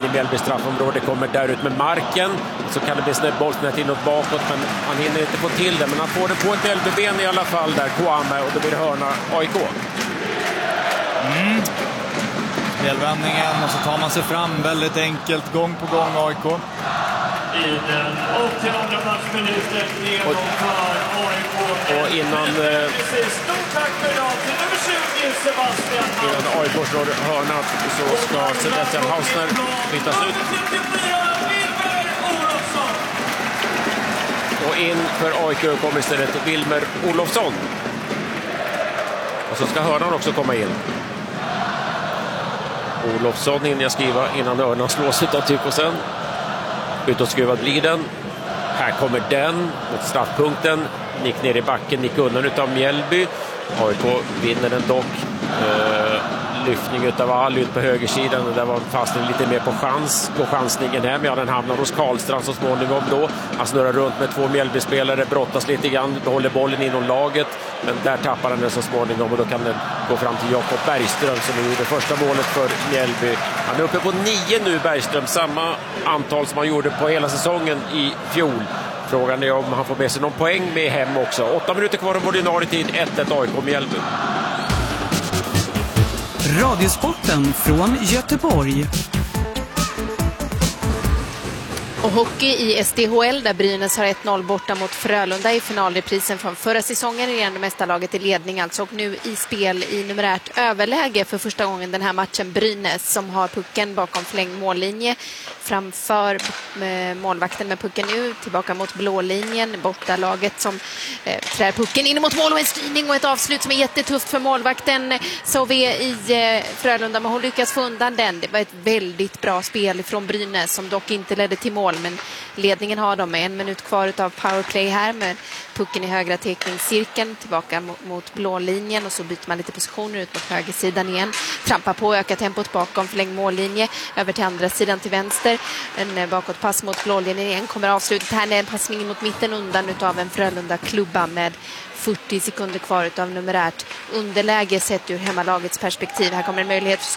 i Mjällby straffområde, kommer där ut med marken. Så kan det bli snett bollsnett inåt bakåt, men han hinner inte få till det. Men han får det på ett Mjällby-ben i alla fall där, Kwame, och då blir det hörna AIK. Spelvändningen och så tar man sig fram väldigt enkelt, gång på gång AIK. I den 80:e matchminuten genomför AIK. Och innan Stort tack för idag till nummer 20, Sebastian. Innan AIK slår hörna så ska Sebastian Hausner bytas ut. Och in för AIK kommer istället Wilmer Olofsson. Och så ska hörnan också komma in. Olofsson hinner jag skriva innan hörnan slås av Tykosen. Utåtskruvad blir den. Här kommer den mot straffpunkten. Nick ner i backen, Nick undan utav Mjällby. AIK vinner den dock. Lyftning utav All ut på högersidan. Och där var fast lite mer på chansningen här. Men den hamnar hos Karlstrand så småningom då. Han snurrar runt med två Mjällby-spelare, brottas lite grann, behåller bollen inom laget. Men där tappar han den så småningom och då kan den gå fram till Jakob Bergström som gjorde första målet för Mjällby. Han är uppe på 9 nu, Bergström. Samma antal som han gjorde på hela säsongen i fjol. Frågan är om han får med sig någon poäng med hem också. 8 minuter kvar om ordinarie tid, 1-1 AIK Mjällby. Radiosporten från Göteborg. Och hockey i SDHL där Brynäs har 1-0 borta mot Frölunda i finalreprisen från förra säsongen. Regerande mästarlaget i ledning alltså, och nu i spel i numerärt överläge för första gången den här matchen. Brynäs som har pucken bakom förlängd mållinje framför målvakten med pucken nu tillbaka mot blålinjen. Bortalaget som trär pucken in mot mål och en styrning och ett avslut som är jättetufft för målvakten Sauvé i Frölunda, men hon lyckas få undan den. Det var ett väldigt bra spel från Brynäs som dock inte ledde till mål, men ledningen har de med 1 minut kvar av powerplay här med pucken i högra teckningscirkeln tillbaka mot blålinjen, och så byter man lite positioner ut mot högersidan igen, trampar på, ökar tempot bakom förlängd mållinje över till andra sidan till vänster, en bakåtpass mot blålinjen igen, kommer avslutet här med en passning mot mitten undan utav en Frölunda klubba med 40 sekunder kvar av numerärt underläge sett ur hemmalagets perspektiv. Här kommer en möjlighet för